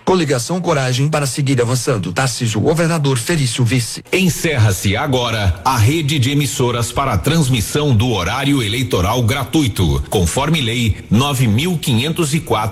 Coligação Coragem para seguir avançando. Tarcísio, governador, Felício, vice. Encerra-se agora a rede de emissoras para a transmissão do horário eleitoral gratuito, conforme lei 9.504